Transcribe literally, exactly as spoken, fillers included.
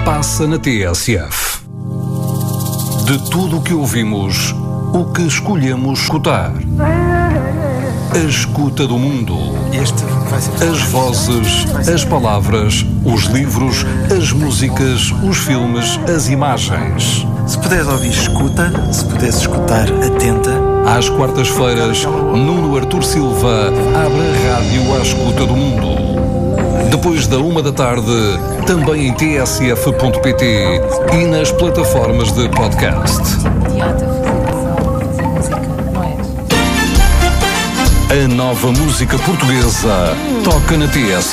passa na T S F. De tudo o que ouvimos, o que escolhemos escutar. A escuta do mundo. Este vai ser... As vozes, as palavras, os livros, as músicas, os filmes, as imagens. Se puderes ouvir, escuta. Se puderes escutar, atenta. Às quartas-feiras, Nuno Artur Silva abre a rádio à escuta do mundo. Depois da uma da tarde, também em t s f ponto p t e nas plataformas de podcast. A nova música portuguesa toca na T S F.